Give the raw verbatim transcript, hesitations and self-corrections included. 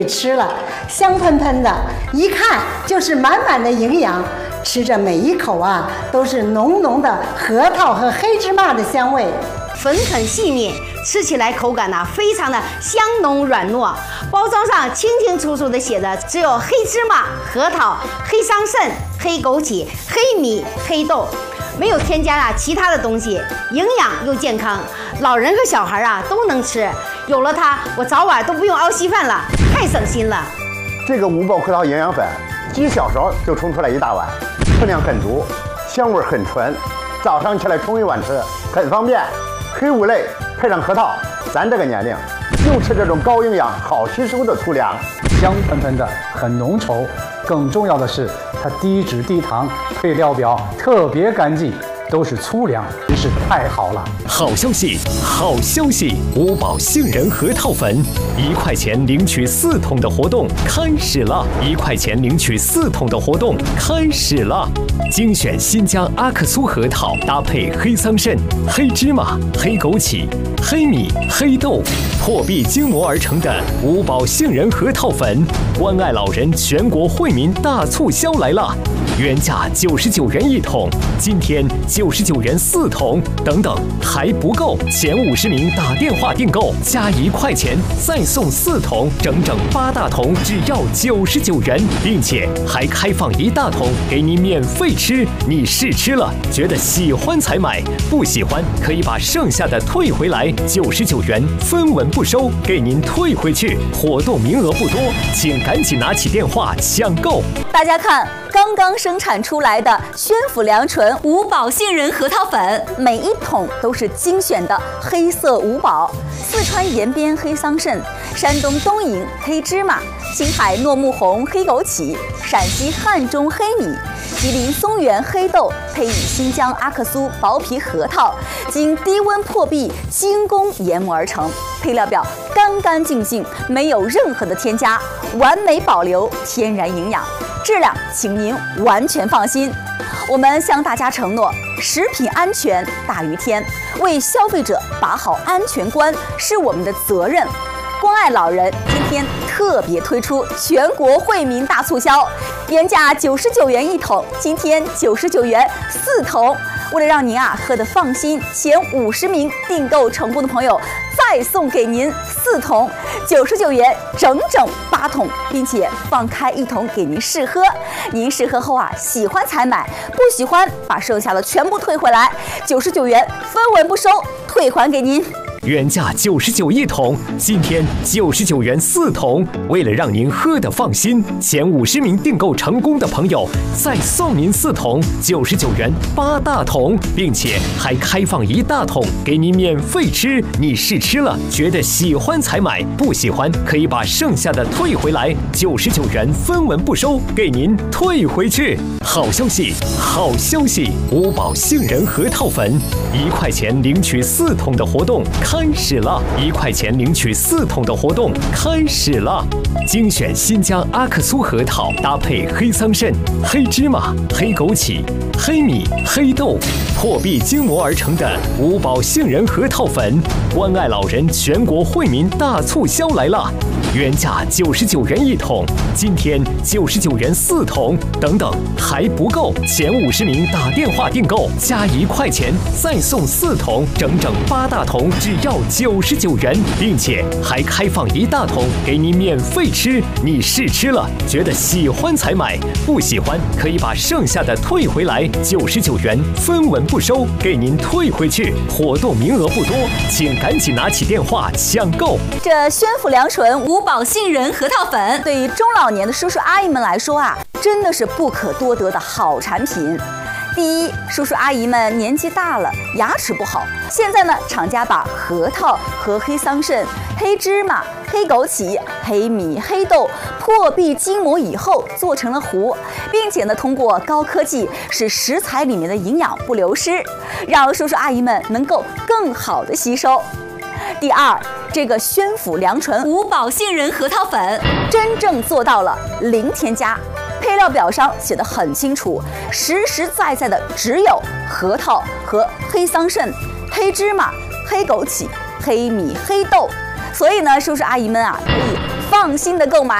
吃了香喷喷的，一看就是满满的营养，吃着每一口啊都是浓浓的核桃和黑芝麻的香味， 粉很细腻，吃起来口感呢、啊、非常的香浓软糯。包装上清清楚楚的写着，只有黑芝麻、核桃、黑桑葚、黑枸杞、黑米、黑豆，没有添加啊其他的东西，营养又健康，老人和小孩啊都能吃。有了它，我早晚都不用熬稀饭了，太省心了。 这个五宝核桃营养粉，几小勺就冲出来一大碗，分量很足，香味很纯，早上起来冲一碗吃，很方便。黑五类配上核桃，咱这个年龄就吃这种高营养、好吸收的粗粮， 香喷喷的，很浓稠。更重要的是，它低脂低糖，配料表特别干净，都是粗粮，真是太好了！ 好消息，好消息！五宝杏仁核桃粉，一块钱领取四桶的活动开始了！一块钱领取四桶的活动开始了！精选新疆阿克苏核桃，搭配黑桑葚、黑芝麻、黑枸杞、黑米、黑豆，破壁精磨而成的五宝杏仁核桃粉，关爱老人全国惠民大促销来了！原价九十九元一桶，今天九十九元四桶，等等还不够，前五十名打电话订购加一块钱，再送四桶，整整八大桶，只要九十九元，并且还开放一大桶给你免费吃。你试吃了，觉得喜欢才买，不喜欢可以把剩下的退回来，九十九元分文不收，给您退回去。活动名额不多，请赶紧拿起电话抢购。 大家看，刚刚生产出来的宣府良醇五宝杏仁核桃粉，每一桶都是精选的黑色五宝：四川延边黑桑葚、山东东营黑芝麻、青海糯木红黑枸杞、陕西汉中黑米、吉林松原黑豆，配以新疆阿克苏薄皮核桃，经低温破壁精工研磨而成，配料表干干净净，没有任何的添加，完美保留天然营养，质量请您完全放心。我们向大家承诺，食品安全大于天，为消费者把好安全关是我们的责任。关爱老人，今天特别推出全国惠民大促销，原价九十九元一桶，今天九十九元四桶。为了让您啊喝得放心，前五十名订购成功的朋友再送给您四桶，九十九元整整八桶，并且放开一桶给您试喝。您试喝后啊，喜欢才买，不喜欢把剩下的全部退回来，九十九元分文不收，退还给您。 原价九十九一桶，今天九十九元四桶。为了让您喝得放心，前五十名订购成功的朋友再送您四桶，九十九元八大桶，并且还开放一大桶给您免费吃。你试吃了，觉得喜欢才买，不喜欢可以把剩下的退回来，九十九元分文不收，给您退回去。好消息，好消息！五宝杏仁核桃粉，一块钱领取四桶的活动开始了！一块钱领取四桶的活动开始了！精选新疆阿克苏核桃，搭配黑桑葚、黑芝麻、黑枸杞、黑米、黑豆，破壁精磨而成的五宝杏仁核桃粉，关爱老人全国惠民大促销来了！原价九十九元一桶，今天九十九元四桶，等等还不够，前五十名打电话订购加一块钱，再送四桶，整整八大桶，只要九十九元，并且还开放一大桶给你免费吃。你试吃了，觉得喜欢才买，不喜欢可以把剩下的退回来，九十九元分文不收，给您退回去。活动名额不多，请赶紧拿起电话抢购。 这宣府良醇五宝杏仁核桃粉，对于中老年的叔叔阿姨们来说啊，真的是不可多得的好产品。第一，叔叔阿姨们年纪大了，牙齿不好，现在呢，厂家把核桃和黑桑葚、黑芝麻、黑枸杞、黑米、黑豆破壁精磨以后做成了糊，并且呢，通过高科技使食材里面的营养不流失，让叔叔阿姨们能够更好的吸收。第二，这个宣府良醇五宝杏仁核桃粉真正做到了零添加，配料表上写得很清楚，实实在在的只有核桃和黑桑葚、黑芝麻、黑枸杞、黑米、黑豆，所以呢，叔叔阿姨们啊，可以放放心的购买。